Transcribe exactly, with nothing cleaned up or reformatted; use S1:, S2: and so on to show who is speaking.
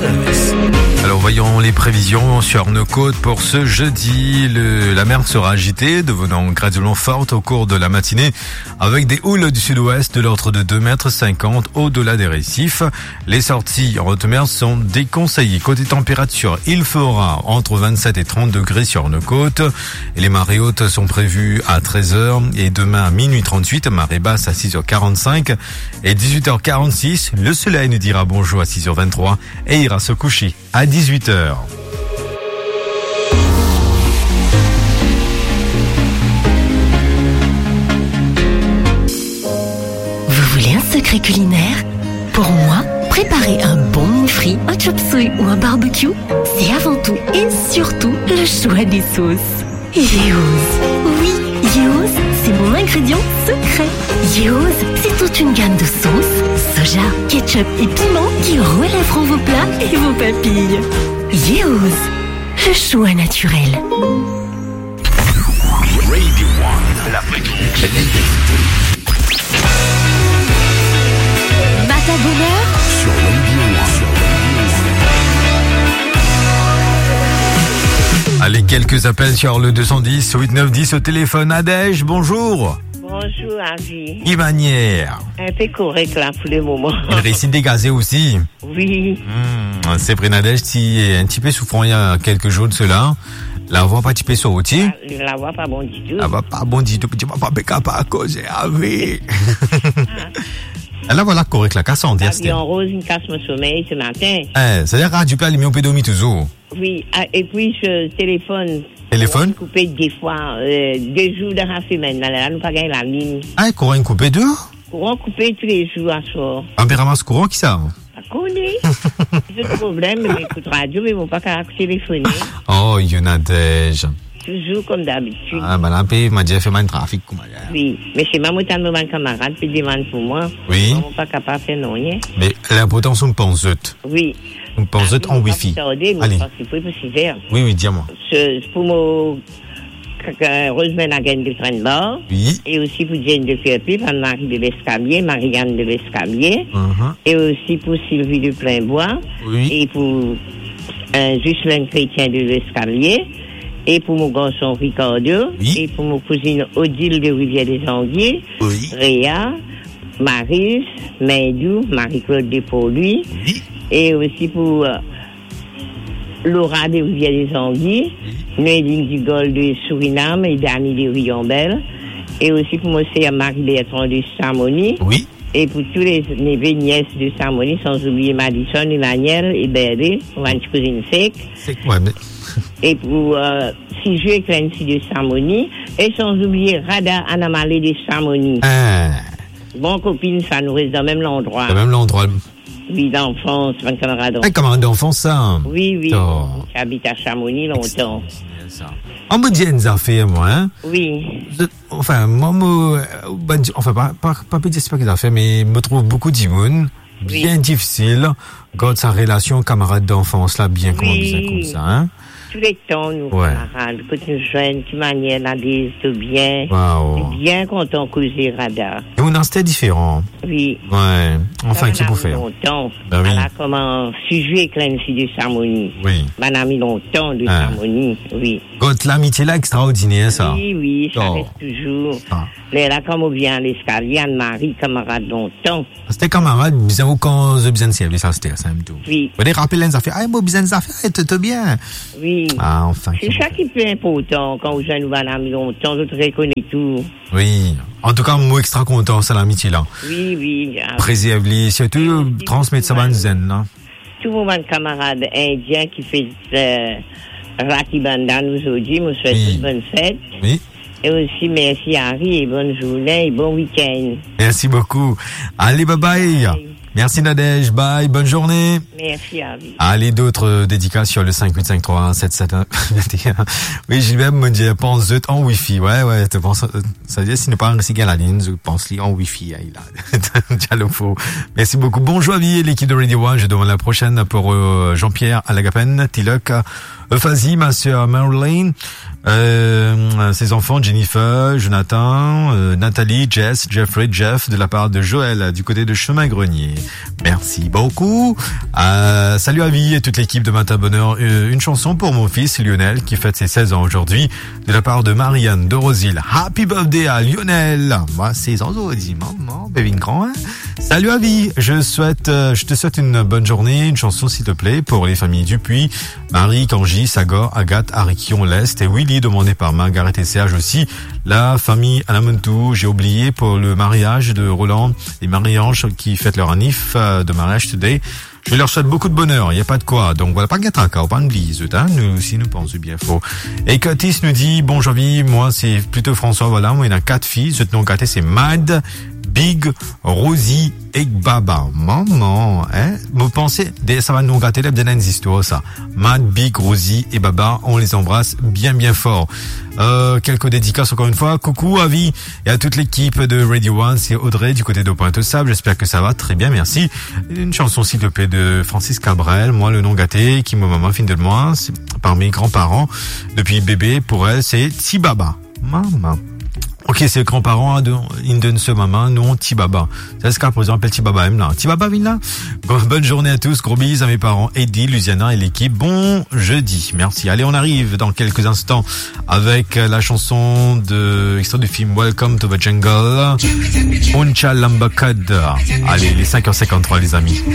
S1: service.
S2: Alors voyons les prévisions sur nos côtes pour ce jeudi. Le, la mer sera agitée, devenant graduellement forte au cours de la matinée, avec des houles du sud-ouest de l'ordre de deux mètres cinquante au-delà des récifs. Les sorties en haute mer sont déconseillées. Côté température, il fera entre vingt-sept et trente degrés sur nos côtes. Et les marées hautes sont prévues à treize heures et demain à minuit trente-huit, marée basse à six heures quarante-cinq et dix-huit heures quarante-six. Le soleil nous dira bonjour à six heures vingt-trois et ira se coucher à dix-huit heures.
S3: Vous voulez un secret culinaire? Pour moi, préparer un bon moules frites, un chop suey ou un barbecue, c'est avant tout et surtout le choix des sauces. Yeoz. Oui, Yeoz, c'est mon ingrédient secret. Yeoz, c'est toute une gamme de sauces, soja, ketchup et piment qui relèveront vos plats et vos papilles. Yeoz, le choix naturel.
S1: Radio One, la radio de l'identité.
S3: Matin bonheur
S1: Sur Radio One.
S2: Allez, quelques appels sur le deux cent dix, huit neuf dix au téléphone. Nadège, bonjour.
S4: Bonjour, Avi.
S2: Qui manière?
S4: Un peu correct là pour le moment.
S2: Il réussit de dégazer aussi.
S4: Oui.
S2: Mmh, c'est vrai, Nadège, si un petit peu souffrant il y a quelques jours de cela. La voix pas un petit peu sortie.
S4: La, la voix pas bon du tout.
S2: La voix pas bon du tout. Tu vas pas pécar pas à cause, Avi. Là, voilà, correct, la casse en
S4: La vie en rose, une casse mon sommeil ce matin.
S2: Eh, c'est-à-dire que tu peux allumer au pédomie toujours.
S4: Oui, et puis je téléphone.
S2: Téléphone?
S4: Coupé des fois, euh, deux jours dans la semaine. Là, là, nous pas gagner la ligne.
S2: Ah, courant coupé deux?
S4: Courant coupé tous les jours à soir.
S2: Un peu ramasse courant qui ça?
S4: Pas connu. C'est le problème, mais écoute radio, mais ils vont pas qu'à téléphoner.
S2: Oh, il y en a déjà.
S4: Toujours comme d'habitude.
S2: Ah, ben là, il m'a déjà fait mal trafic.
S4: Oui, mais c'est ma montante de mon camarade, puis demande pour moi.
S2: Oui.
S4: Ils ne sont pas capables de faire non rien.
S2: Mais l'important, c'est une pensette.
S4: Oui.
S2: Une pensette en Wi-Fi.
S4: Allez.
S2: Allez. Oui, oui, dis-moi.
S4: Pour moi, heureusement, la gagne de train là.
S2: Oui.
S4: Et aussi pour Jane de Ferpi, Marie de l'Escalier, Marianne de l'Escalier.
S2: Uh-huh.
S4: Et aussi pour Sylvie de Plainbois.
S2: Oui.
S4: Et pour un Ghislain Chrétien de l'Escalier. Et pour mon garçon Ricardo.
S2: Oui.
S4: Et pour mon cousine Odile de Rivière des Anguilles.
S2: Oui.
S4: Réa, Maris, Maïdou, Marie-Claude de Paul-Louis.
S2: Oui.
S4: Et aussi pour euh, Laura de Rivière des Anguilles. Oui. Noéline Dugol de Suriname et Dani de Riombelle. Et aussi pour monsieur Marie-Bertrand de Saint-Moni.
S2: Oui.
S4: Et pour tous les neveux nièces de Saint-Moni, sans oublier Madison, Emmanuel et Berdé, pour une cousine sec.
S2: C'est quoi, mais...
S4: Et pour euh, si je et Clancy de Saint-Moni. Et sans oublier Rada Anamalé de Saint-Moni.
S2: Ah.
S4: Bon copine, ça nous reste dans le même endroit.
S2: Dans le même endroit.
S4: Oui, d'enfance, un camarade d'enfance.
S2: Un camarade d'enfance, ça.
S4: Oui, oui.
S2: Oh.
S4: J'habite à Chamonix longtemps.
S2: C'est ça. On me dit une affaire, moi, hein.
S4: Oui.
S2: Je, enfin, moi, moi, ben, enfin, pas, pas, pas peut dire c'est pas que affaires, mais me trouve beaucoup d'immunes, bien oui. difficile, quand sa relation camarade d'enfance, là, bien, comment oui. dire comme ça, hein.
S4: Tous les temps, nous, ouais. camarades, quand nous jeunes, tu manières la liste bien.
S2: Wow.
S4: Bien content causer radar.
S2: Et on a c'était différent.
S4: Oui.
S2: Ouais. Enfin, qui peut faire?
S4: Longtemps.
S2: Ben oui.
S4: Elle a comment, si je avec l'Annecy de Saint-Moni.
S2: Oui.
S4: Elle a mis longtemps de ah. Saint-Moni. Oui.
S2: Quand l'amitié là, extraordinaire, ça.
S4: Oui, oui, ça
S2: oh.
S4: reste toujours.
S2: Ah.
S4: Mais là, comme on vient à l'escalier, Anne-Marie, camarade longtemps.
S2: C'était camarade, bien aucun besoin de service, ça, c'était ça, même tout.
S4: Oui.
S2: Vous allez rappeler les affaires. Ah, moi, besoin des affaires, t'es bien.
S4: Oui.
S2: Ah, enfin.
S4: C'est ça qui est plus important. Quand vous jeunes, vous allez à la maison longtemps, je te reconnais tout.
S2: Oui. En tout cas, moi, extra content, c'est l'amitié, là.
S4: Oui, oui.
S2: Préserve-les, surtout, oui, transmettre ça bonne zen, là.
S4: Tout mon camarade indien qui fait, euh, Raki Bandan aujourd'hui, me souhaite
S2: oui.
S4: une bonne fête.
S2: Oui.
S4: Et aussi, merci Harry, et bonne journée, et bon week-end.
S2: Merci beaucoup. Allez, bye bye. bye. Merci Nadège, bye, bonne journée.
S4: Merci Harry.
S2: Allez, d'autres euh, dédicaces sur le cinq huit cinq trois un sept sept un vingt et un. Oui, Gilbert me dit, pense en Wi-Fi. Ouais, ouais, tu penses, ça veut dire, s'il n'est pas un récit à la ligne, je pense en Wi-Fi. Il a, déjà le faux. Merci beaucoup. Bonjour à vie, l'équipe de Radio One. Je demande la prochaine pour euh, Jean-Pierre Alagapen, Tilok, Fazi, ma sœur Marilyn, euh, ses enfants Jennifer, Jonathan, euh, Nathalie, Jess, Jeffrey, Jeff, de la part de Joël, du côté de Chemin Grenier. Merci beaucoup. Euh, salut à vie et toute l'équipe de Matin Bonheur. Euh, une chanson pour mon fils Lionel qui fête ses seize ans aujourd'hui de la part de Marianne de Rosil. Happy birthday à Lionel. Moi, seize ans aujourd'hui. Maman, bébé grand. Hein? Salut à vie. Je souhaite, euh, je te souhaite une bonne journée. Une chanson s'il te plaît pour les familles Dupuis, Marie, Kanji, Sagor, Agathe, Arikion, Lest et Willy demandé par Margaret et Serge aussi. La famille Alamantou. J'ai oublié pour le mariage de Roland et Marie-Ange qui fêtent leur anniv de mariage today. Je leur souhaite beaucoup de bonheur, il n'y a pas de quoi. Donc voilà, pas de gâteau, pas de blise, hein. Nous aussi, nous pensons bien faux. Et Curtis nous dit, bon, Jean-Vie, moi, c'est plutôt François, voilà. Moi, il y a quatre filles. Ce nom gâté, c'est Mad, Big, Rosie et Baba. Maman, hein. Vous pensez, ça va nous gâter là, bien histoires, ça. Mad, Big, Rosie et Baba, on les embrasse bien, bien fort. Euh, quelques dédicaces encore une fois. Coucou, Avi, et à toute l'équipe de Radio One. C'est Audrey du côté de Pointe-aux-Sables. J'espère que ça va très bien, merci. Une chanson, s'il te plaît, de Francis Cabrel. Moi, le nom gâté, qui me maman fin de moi, c'est par mes grands-parents. Depuis bébé, pour elle, c'est Tibaba. Maman. Ok, c'est le grand-parent, ils donnent ce maman, nous, Tibaba. C'est ce qu'à présent appelle Tibaba, même là. Tibaba, vine là. Bonne journée à tous, gros bisous à mes parents, Eddie, Luciana et l'équipe. Bon jeudi. Merci. Allez, on arrive dans quelques instants avec la chanson de, extrait du film Welcome to the Jungle. Uncha Lambakad. Allez, les cinq heures cinquante-trois, les amis.